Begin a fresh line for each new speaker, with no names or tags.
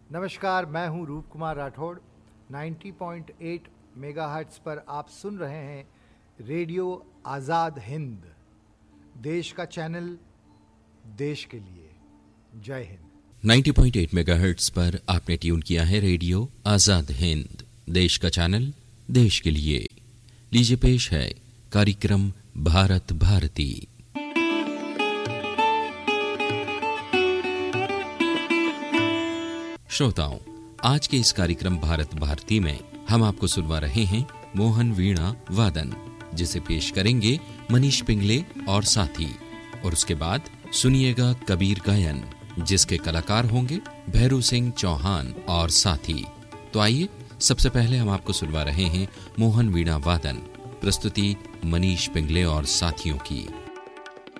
नमस्कार, मैं हूं रूप कुमार राठौड़। 90.8 मेगाहर्ट्ज़ पर आप सुन रहे हैं रेडियो आज़ाद हिंद, देश का चैनल, देश के लिए। जय हिंद।
90.8 मेगाहर्ट्ज़ पर आपने ट्यून किया है रेडियो आज़ाद हिंद, देश का चैनल, देश के लिए। लीजिए पेश है कार्यक्रम भारत भारती। श्रोताओं, आज के इस कार्यक्रम भारत भारती में हम आपको सुनवा रहे हैं मोहन वीणा वादन, जिसे पेश करेंगे मनीष पिंगले और साथी। और उसके बाद सुनिएगा कबीर गायन, जिसके कलाकार होंगे भैरू सिंह चौहान और साथी। तो आइए सबसे पहले हम आपको सुनवा रहे हैं मोहन वीणा वादन, प्रस्तुति मनीष पिंगले और साथियों की।